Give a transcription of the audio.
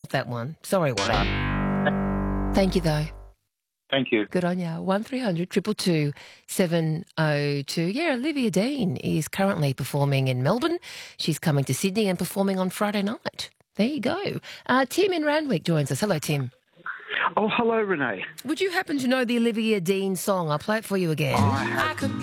that one. Sorry, Wayne. Thank you, though. Thank you. Good on you. 1300 222 702. Yeah, Olivia Dean is currently performing in Melbourne. She's coming to Sydney and performing on Friday night. There you go. Tim in Randwick joins us. Hello, Tim. Oh, hello, Renee. Would you happen to know the Olivia Dean song? I'll play it for you again. I have